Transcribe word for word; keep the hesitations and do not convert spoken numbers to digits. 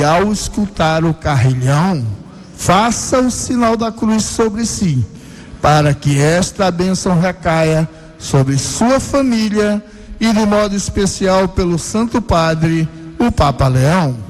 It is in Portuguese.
ao escutar o carrilhão, faça o sinal da cruz sobre si, para que esta bênção recaia sobre sua família e de modo especial pelo Santo Padre, o Papa Leão.